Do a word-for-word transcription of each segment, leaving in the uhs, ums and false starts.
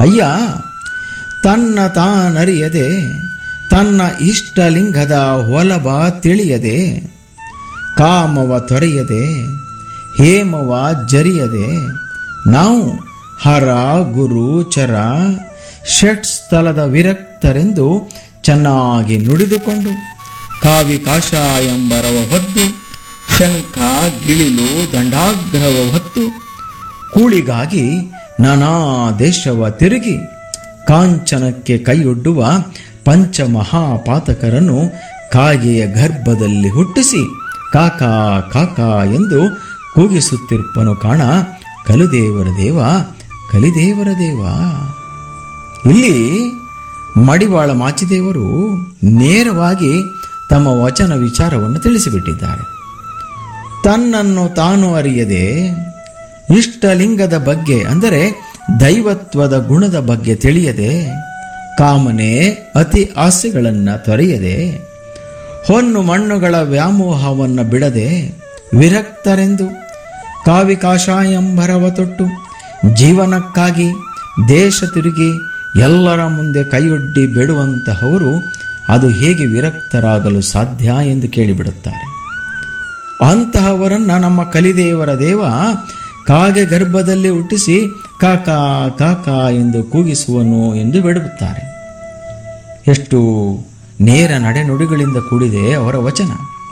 ಅಯ್ಯ, ತನ್ನ ತಾನರಿಯದೆ ತನ್ನ ಇಷ್ಟಲಿಂಗದ ಒಲಬ ತಿಳಿಯದೆ ಕಾಮವ ತೊರೆಯದೆ ಹೇಮವ ಜರಿಯದೆ ನಾವು ಹರ ಗುರು ಚರ ಷಟ್ ಸ್ಥಳದ ವಿರಕ್ತರೆಂದು ಚೆನ್ನಾಗಿ ನುಡಿದುಕೊಂಡು ಕಾವಿ ಕಾಷಾಯಂಬರವ ಹೊದ್ದು ಶಂಖ ಗಿಳಿಲು ದಂಡಾಗ್ರಹವ ಹೊತ್ತು ಕೂಳಿಗಾಗಿ ನಾನಾ ದೇಶವ ತಿರುಗಿ ಕಾಂಚನಕ್ಕೆ ಕೈಯೊಡ್ಡುವ ಪಂಚಮಹಾಪಾತಕರನ್ನು ಕಾಗೆಯ ಗರ್ಭದಲ್ಲಿ ಹುಟ್ಟಿಸಿ ಕಾಕಾ ಕಾಕಾ ಎಂದು ಕೂಗಿಸುತ್ತಿರುಪ್ಪನು ಕಾಣ ಕಲಿದೇವರ ದೇವ, ಕಲಿದೇವರ ದೇವ. ಇಲ್ಲಿ ಮಡಿವಾಳ ಮಾಚಿದೇವರು ನೇರವಾಗಿ ತಮ್ಮ ವಚನ ವಿಚಾರವನ್ನು ತಿಳಿಸಿಬಿಟ್ಟಿದ್ದಾರೆ. ತನ್ನನ್ನು ತಾನು ಅರಿಯದೆ ಇಷ್ಟಲಿಂಗದ ಬಗ್ಗೆ ಅಂದರೆ ದೈವತ್ವದ ಗುಣದ ಬಗ್ಗೆ ತಿಳಿಯದೆ ಕಾಮನೆ ಅತಿ ಆಸೆಗಳನ್ನು ತೊರೆಯದೆ ಹೊನ್ನು ಮಣ್ಣುಗಳ ವ್ಯಾಮೋಹವನ್ನು ಬಿಡದೆ ವಿರಕ್ತರೆಂದು ಕಾವಿ ಕಾಷಾಯಂಬರವ ತೊಟ್ಟು ಜೀವನಕ್ಕಾಗಿ ದೇಶ ತಿರುಗಿ ಎಲ್ಲರ ಮುಂದೆ ಕೈಯೊಡ್ಡಿ ಬೇಡುವಂತಹವರು ಅದು ಹೇಗೆ ವಿರಕ್ತರಾಗಲು ಸಾಧ್ಯ ಎಂದು ಕೇಳಿಬಿಡುತ್ತಾರೆ. ಅಂತಹವರನ್ನು ನಮ್ಮ ಕಲಿದೇವರ ದೇವ ಕಾಗೆ ಗರ್ಭದಲ್ಲಿ ಹುಟ್ಟಿಸಿ ಕಾಕಾ ಕಾಕಾ ಎಂದು ಕೂಗಿಸುವನು ಎಂದು ಬೇಡುತ್ತಾರೆ. ಎಷ್ಟು ನೇರ ನಡೆನುಡಿಗಳಿಂದ ಕೂಡಿದೆ ಅವರ ವಚನ.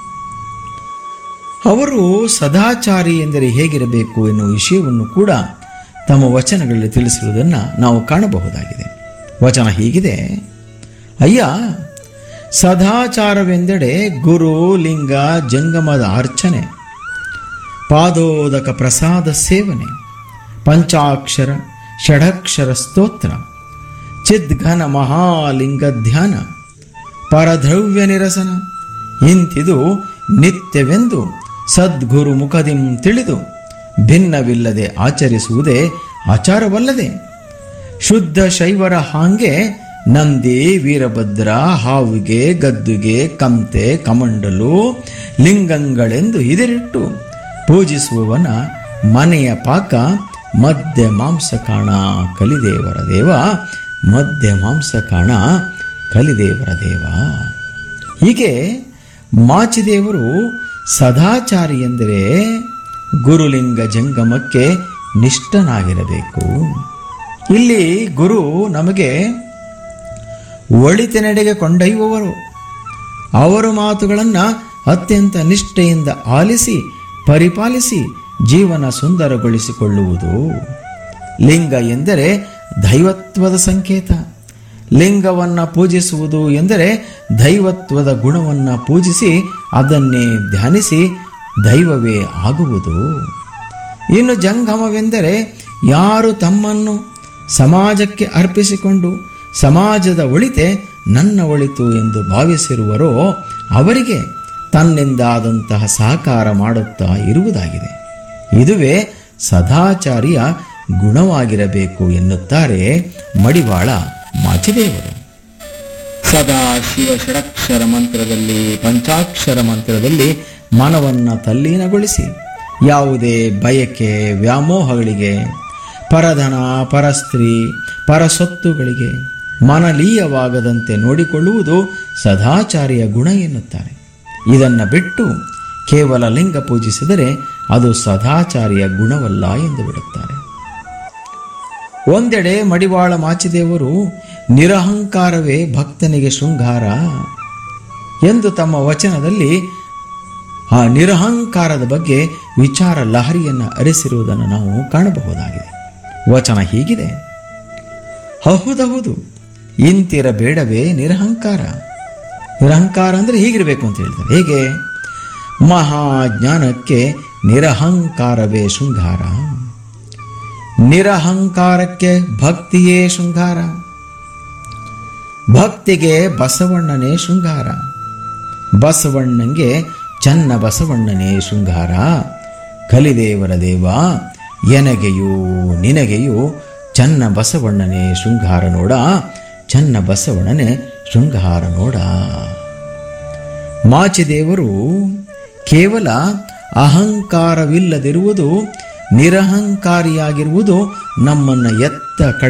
ಅವರು ಸದಾಚಾರಿ ಎಂದರೆ ಹೇಗಿರಬೇಕು ಎನ್ನುವ ವಿಷಯವನ್ನು ಕೂಡ ತಮ್ಮ ವಚನಗಳಲ್ಲಿ ತಿಳಿಸಿರುವುದನ್ನು ನಾವು ಕಾಣಬಹುದಾಗಿದೆ. ವಚನ ಹೀಗಿದೆ: ಅಯ್ಯ, ಸದಾಚಾರವೆಂದೆಡೆ ಗುರು ಲಿಂಗ ಜಂಗಮದ ಅರ್ಚನೆ, ಪಾದೋದಕ ಪ್ರಸಾದ ಸೇವನೆ, ಪಂಚಾಕ್ಷರ ಷಡಕ್ಷರ ಸ್ತೋತ್ರ, ಚಿದ್ಘನ ಮಹಾಲಿಂಗ ಧ್ಯಾನ, ಪರದ್ರವ್ಯ ನಿರಸನ ಇಂತಿದು ನಿತ್ಯವೆಂದು ಸದ್ಗುರು ಮುಖದಿಂ ತಿಳಿದು ಭಿನ್ನವಿಲ್ಲದೆ ಆಚರಿಸುವುದೇ ಆಚಾರವಲ್ಲದೆ. ಶುದ್ಧ ಶೈವರ ಹಾಂಗೆ ನಂದಿ ವೀರಭದ್ರ ಹಾವಿಗೆ ಗದ್ದುಗೆ ಕಂತೆ ಕಮಂಡಲು ಲಿಂಗಗಳೆಂದು ಹಿದಿರಿಟ್ಟು ಪೂಜಿಸುವವನ ಮನೆಯ ಪಾಕ ಮಧ್ಯ ಮಾಂಸ ಕಾಣ ಕಲಿದೇವರ ದೇವ, ಮಧ್ಯ ಮಾಂಸ ಕಾಣ ಕಲಿದೇವರ ದೇವ. ಹೀಗೆ ಮಾಚಿದೇವರು ಸದಾಚಾರಿ ಎಂದರೆ ಗುರುಲಿಂಗ ಜಂಗಮಕ್ಕೆ ನಿಷ್ಠನಾಗಿರಬೇಕು. ಇಲ್ಲಿ ಗುರು ನಮಗೆ ಒಳಿತಿನೆಡೆಗೆ ಕೊಂಡೊಯ್ಯುವವರು. ಅವರ ಮಾತುಗಳನ್ನು ಅತ್ಯಂತ ನಿಷ್ಠೆಯಿಂದ ಆಲಿಸಿ ಪರಿಪಾಲಿಸಿ ಜೀವನ ಸುಂದರಗೊಳಿಸಿಕೊಳ್ಳುವುದು. ಲಿಂಗ ಎಂದರೆ ದೈವತ್ವದ ಸಂಕೇತ. ಲಿಂಗವನ್ನು ಪೂಜಿಸುವುದು ಎಂದರೆ ದೈವತ್ವದ ಗುಣವನ್ನು ಪೂಜಿಸಿ ಅದನ್ನೇ ಧ್ಯಾನಿಸಿ ದೈವವೇ ಆಗುವುದು. ಇನ್ನು ಜಂಗಮವೆಂದರೆ ಯಾರು ತಮ್ಮನ್ನು ಸಮಾಜಕ್ಕೆ ಅರ್ಪಿಸಿಕೊಂಡು ಸಮಾಜದ ಒಳಿತೆ ನನ್ನ ಒಳಿತು ಎಂದು ಭಾವಿಸಿರುವರೋ ಅವರಿಗೆ ತನ್ನಿಂದಾದಂತಹ ಸಹಕಾರ ಮಾಡುತ್ತಾ ಇರುವುದಾಗಿದೆ. ಇದುವೇ ಸದಾಚಾರಿಯ ಗುಣವಾಗಿರಬೇಕು ಎನ್ನುತ್ತಾರೆ ಮಡಿವಾಳ ಮಾಚಿದೇವರು. ಸದಾ ಶಿವ ಷಡಕ್ಷರ ಮಂತ್ರದಲ್ಲಿ ಪಂಚಾಕ್ಷರ ಮಂತ್ರದಲ್ಲಿ ಮನವನ್ನು ತಲ್ಲೀನಗೊಳಿಸಿ ಯಾವುದೇ ಬಯಕೆ ವ್ಯಾಮೋಹಗಳಿಗೆ, ಪರಧನ ಪರಸ್ತ್ರೀ ಪರಸೊತ್ತುಗಳಿಗೆ ಮನಲೀಯವಾಗದಂತೆ ನೋಡಿಕೊಳ್ಳುವುದು ಸದಾಚಾರಿಯ ಗುಣ ಎನ್ನುತ್ತಾರೆ. ಇದನ್ನು ಬಿಟ್ಟು ಕೇವಲ ಲಿಂಗ ಪೂಜಿಸಿದರೆ ಅದು ಸದಾಚಾರಿಯ ಗುಣವಲ್ಲ ಎಂದು ಬಿಡುತ್ತಾರೆ. ಒಂದೆಡೆ ಮಡಿವಾಳ ಮಾಚಿದೇವರು ನಿರಹಂಕಾರವೇ ಭಕ್ತನಿಗೆ ಶೃಂಗಾರ ಎಂದು ತಮ್ಮ ವಚನದಲ್ಲಿ ಆ ನಿರಹಂಕಾರದ ಬಗ್ಗೆ ವಿಚಾರ ಲಹರಿಯನ್ನು ಅರಿಸಿರುವುದನ್ನು ನಾವು ಕಾಣಬಹುದಾಗಿದೆ. ವಚನ ಹೀಗಿದೆ: ಹೌದೌದು, ಇಂತಿರಬೇಡವೇ ನಿರಹಂಕಾರ. ನಿರಹಂಕಾರ ಅಂದರೆ ಹೀಗಿರಬೇಕು ಅಂತ ಹೇಳ್ತಾರೆ. ಹೇಗೆ? ಮಹಾಜ್ಞಾನಕ್ಕೆ ನಿರಹಂಕಾರವೇ ಶೃಂಗಾರ, ನಿರಹಂಕಾರಕ್ಕೆ ಭಕ್ತಿಯೇ ಶೃಂಗಾರ, ಭಕ್ತಿಗೆ ಬಸವಣ್ಣನೇ ಶೃಂಗಾರ, ಬಸವಣ್ಣಂಗೆ ಚನ್ನ ಬಸವಣ್ಣನೇ ಶೃಂಗಾರ. ಕಲಿದೇವರ ದೇವ, ಎನಗೆಯೂ ನಿನಗೆಯೂ ಚನ್ನ ಬಸವಣ್ಣನೇ ಶೃಂಗಾರ ನೋಡ, ಚನ್ನ ಬಸವಣ್ಣನೇ ಶೃಂಗಾರ ನೋಡ. ಮಾಚಿದೇವರು ಕೇವಲ ಅಹಂಕಾರವಿಲ್ಲದಿರುವುದು, ನಿರಹಂಕಾರಿಯಾಗಿರುವುದು ನಮ್ಮನ್ನು ಎತ್ತ